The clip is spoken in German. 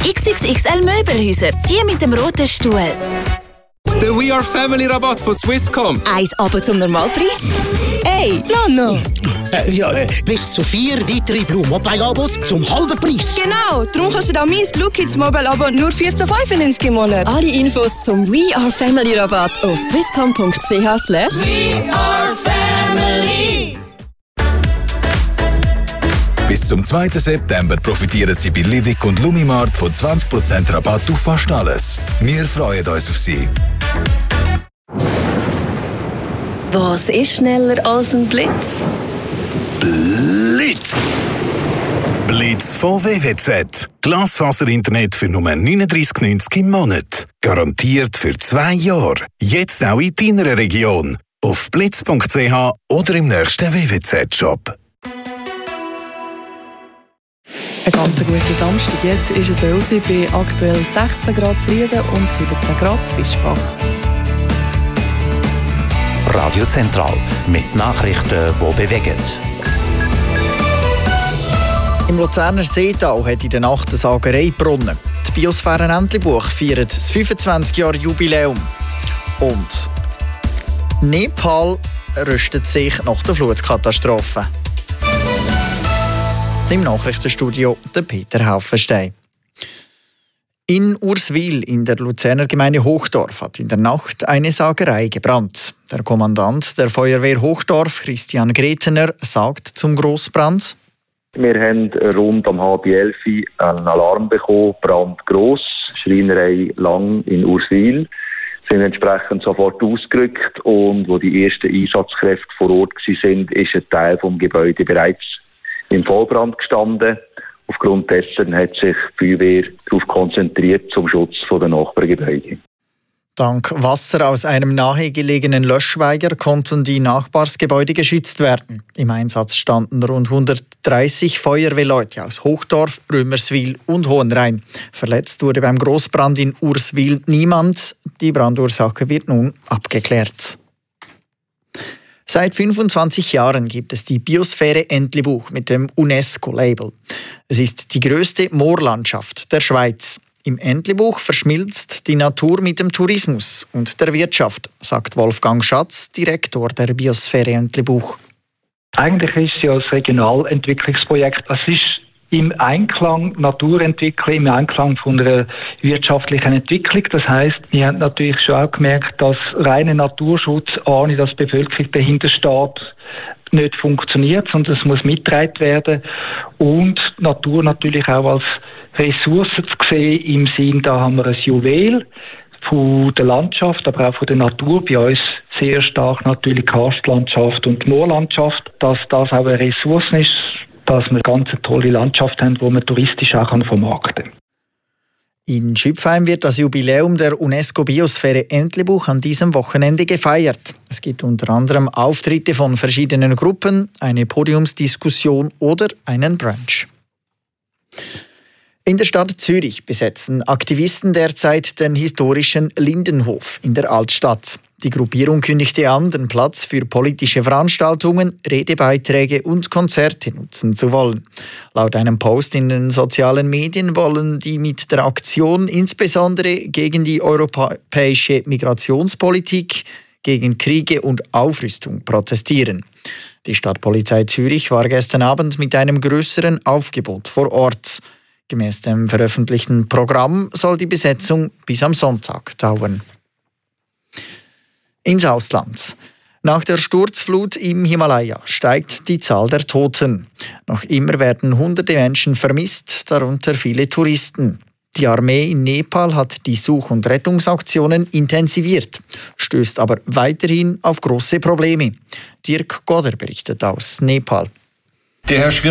XXXL Möbelhäuser, die mit dem roten Stuhl. Der We Are Family Rabatt von Swisscom. 1 Abo zum Normalpreis? Hey, Nano! Bis zu 4 weitere Blue Mobile Abos zum halben Preis. Genau, darum kannst du da mein Blue Kids Mobile Abo nur 14,95 im Monat. Alle Infos zum We Are Family Rabatt auf swisscom.ch/WeAreFamily. Bis zum 2. September profitieren Sie bei Livik und Lumimart von 20% Rabatt auf fast alles. Wir freuen uns auf Sie. Was ist schneller als ein Blitz? Blitz! Blitz von WWZ. Glasfaser-Internet für nur 39,90 im Monat. Garantiert für 2 Jahre. Jetzt auch in deiner Region. Auf blitz.ch oder im nächsten WWZ-Shop. Ein ganz guter Samstag. Jetzt ist es 11 Uhr, bei aktuell 16 Grad zu Rieden und 17 Grad zu Fischbach. Radio Zentral mit Nachrichten, die bewegen. Im Luzerner Seetal hat in der Nacht eine Sagerei gebrannt. Die Biosphäre Entlebuch feiert das 25-Jahre-Jubiläum. Und Nepal rüstet sich nach der Flutkatastrophe. Im Nachrichtenstudio der Peter Haufenstein. In Urswil in der Luzerner Gemeinde Hochdorf hat in der Nacht eine Sagerei gebrannt. Der Kommandant der Feuerwehr Hochdorf, Christian Gretener, sagt zum Grossbrand: Wir haben rund um 10:30 einen Alarm bekommen, Brand gross, Schreinerei Lang in Urswil. Sind entsprechend sofort ausgerückt und wo die ersten Einsatzkräfte vor Ort waren, ist ein Teil des Gebäudes bereits im Vollbrand gestanden. Aufgrund dessen hat sich die Feuerwehr darauf konzentriert zum Schutz der Nachbargebäude. Dank Wasser aus einem nahegelegenen Löschweiher konnten die Nachbarsgebäude geschützt werden. Im Einsatz standen rund 130 Feuerwehrleute aus Hochdorf, Römerswil und Hohenrhein. Verletzt wurde beim Grossbrand in Urswil niemand. Die Brandursache wird nun abgeklärt. Seit 25 Jahren gibt es die Biosphäre Entlebuch mit dem UNESCO-Label. Es ist die grösste Moorlandschaft der Schweiz. Im Entlebuch verschmilzt die Natur mit dem Tourismus und der Wirtschaft, sagt Wolfgang Schatz, Direktor der Biosphäre Entlebuch. Eigentlich ist es ja ein Regionalentwicklungsprojekt. Es ist im Einklang Naturentwicklung, im Einklang von einer wirtschaftlichen Entwicklung. Das heisst, wir haben natürlich schon auch gemerkt, dass reiner Naturschutz, ohne dass die Bevölkerung dahinter steht, nicht funktioniert, sondern es muss mitgetragen werden. Und die Natur natürlich auch als Ressource zu sehen, im Sinn, da haben wir ein Juwel von der Landschaft, aber auch von der Natur. Bei uns sehr stark natürlich die Karstlandschaft und die Moorlandschaft, dass das auch eine Ressource ist, dass wir eine ganz tolle Landschaft haben, die man touristisch auch vermarkten kann. In Schüpfheim wird das Jubiläum der UNESCO-Biosphäre Entlebuch an diesem Wochenende gefeiert. Es gibt unter anderem Auftritte von verschiedenen Gruppen, eine Podiumsdiskussion oder einen Brunch. In der Stadt Zürich besetzen Aktivisten derzeit den historischen Lindenhof in der Altstadt. Die Gruppierung kündigte an, den Platz für politische Veranstaltungen, Redebeiträge und Konzerte nutzen zu wollen. Laut einem Post in den sozialen Medien wollen die mit der Aktion insbesondere gegen die europäische Migrationspolitik, gegen Kriege und Aufrüstung protestieren. Die Stadtpolizei Zürich war gestern Abend mit einem grösseren Aufgebot vor Ort. Gemäss dem veröffentlichten Programm soll die Besetzung bis am Sonntag dauern. Ins Ausland. Nach der Sturzflut im Himalaya steigt die Zahl der Toten. Noch immer werden hunderte Menschen vermisst, darunter viele Touristen. Die Armee in Nepal hat die Such- und Rettungsaktionen intensiviert, stößt aber weiterhin auf große Probleme. Dirk Godder berichtet aus Nepal. Der